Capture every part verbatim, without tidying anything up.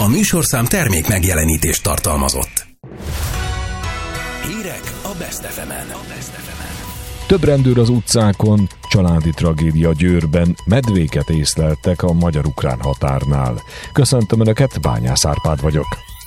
A műsorszám termék megjelenítést tartalmazott. Hírek a Best ef emen. Több rendőr az utcákon, családi tragédia Győrben, medvéket észleltek a magyar-ukrán határnál. Köszöntöm Önöket, Bányász Árpád vagyok.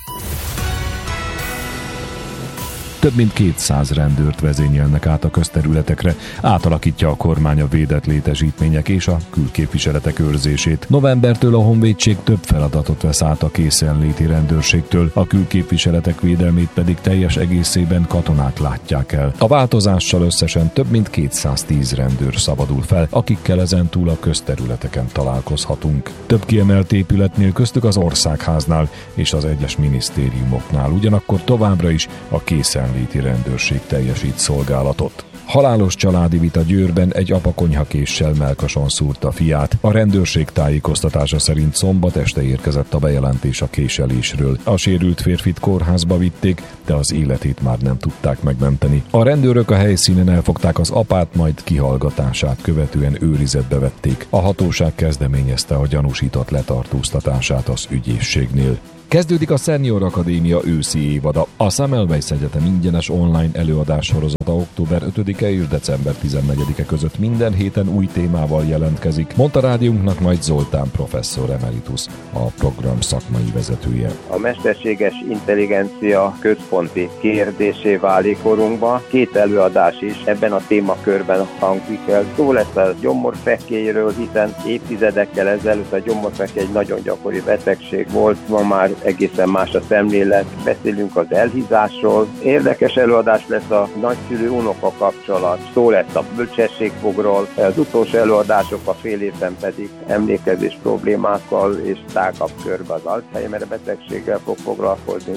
Több mint kétszáz rendőrt vezényelnek át a közterületekre, átalakítja a kormány a védett létesítmények és a külképviseletek őrzését. Novembertől a honvédség több feladatot vesz át a készenléti rendőrségtől, a külképviseletek védelmét pedig teljes egészében katonák látják el. A változással összesen több mint kétszáztíz rendőr szabadul fel, akikkel ezentúl a közterületeken találkozhatunk. Több kiemelt épületnél, köztük az Országháznál és az egyes minisztériumoknál, ugyanakkor továbbra is a készenléti léti rendőrség teljesít szolgálatot. Halálos családi vita Győrben, egy apa konyhakéssel mellkason szúrta fiát. A rendőrség tájékoztatása szerint szombat este érkezett a bejelentés a késelésről. A sérült férfit kórházba vitték, de az életét már nem tudták megmenteni. A rendőrök a helyszínen elfogták az apát, majd kihallgatását követően őrizetbe vették. A hatóság kezdeményezte a gyanúsított letartóztatását az ügyészségnél. Kezdődik a Senior Akadémia őszi évada. A Semmelweis Egyetem ingyenes online előadás sorozata október ötödike és december tizennegyedike között minden héten új témával jelentkezik, mondta rádiónknak majd Zoltán professzor emeritus, a program szakmai vezetője. A mesterséges intelligencia központi kérdésé válik korunkban. Két előadás is ebben a témakörben hangzik el. Szó lesz a gyomorfekélyről, hiszen évtizedekkel ezelőtt a gyomorfekély egy nagyon gyakori betegség volt, ma már egészen más a szemlélet. Beszélünk az elhízásról. Érdekes előadás lesz a nagyszülő-unoka kapcsolat. Szó lesz a bölcsességfogról. Az utolsó előadások a fél évben pedig emlékezés problémákkal és tágabb körben az Alzheimer betegséggel fog foglalkozni.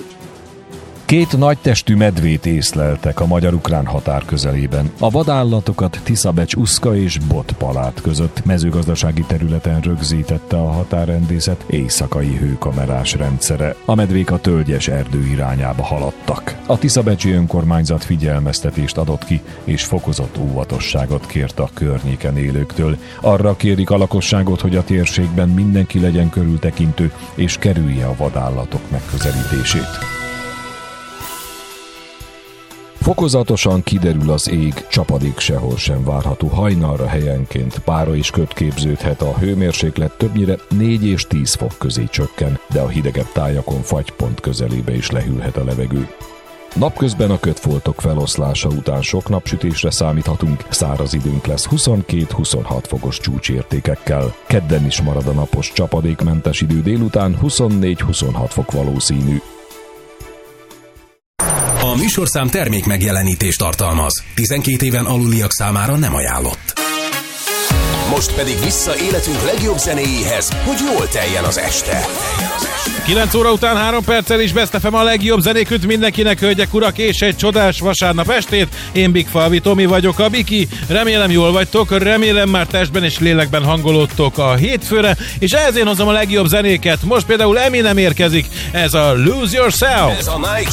Két nagytestű medvét észleltek a magyar-ukrán határ közelében. A vadállatokat Tiszabecs-Uszka és Botpalát között mezőgazdasági területen rögzítette a határrendészet éjszakai hőkamerás rendszere. A medvék a tölgyes erdő irányába haladtak. A tiszabecsi önkormányzat figyelmeztetést adott ki, és fokozott óvatosságot kért a környéken élőktől. Arra kérik a lakosságot, hogy a térségben mindenki legyen körültekintő, és kerülje a vadállatok megközelítését. Fokozatosan kiderül az ég, csapadék sehol sem várható, hajnalra helyenként pára is köt képződhet, a hőmérséklet többnyire négy és tíz fok közé csökken, de a hidegebb tájakon fagypont közelébe is lehűlhet a levegő. Napközben a kötfoltok feloszlása után sok napsütésre számíthatunk, száraz időnk lesz huszonkét-huszonhat fokos csúcsértékekkel. Kedden is marad a napos csapadékmentes idő, délután huszonnégy-huszonhat fok valószínű. A műsorszám termék megjelenítést tartalmaz. tizenkét éven aluliak számára nem ajánlott. Most pedig vissza életünk legjobb zenéjéhez, hogy jól teljen az este. kilenc óra után három perccel is Best ef em a legjobb zenék mindenkinek, hölgyek, urak, és egy csodás vasárnap estét. Én Big Falvi Tomi vagyok, a Biki. Remélem jól vagytok, remélem már testben és lélekben hangolódtok a hétfőre, és ehhez én hozom a legjobb zenéket. Most például Eminem érkezik, ez a Lose Yourself. Ez a Nike